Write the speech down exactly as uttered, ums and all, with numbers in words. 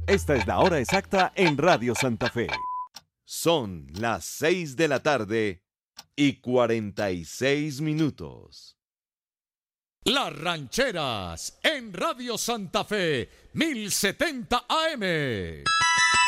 Esta es la hora exacta en Radio Santa Fe. Son las seis de la tarde y cuarenta y seis minutos. Las Rancheras en Radio Santa Fe, mil setenta A M.